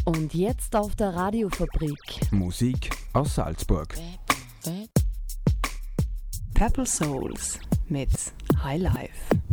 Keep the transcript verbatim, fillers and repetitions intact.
Und jetzt auf der Radiofabrik. Musik aus Salzburg. Purple Souls mit High Life.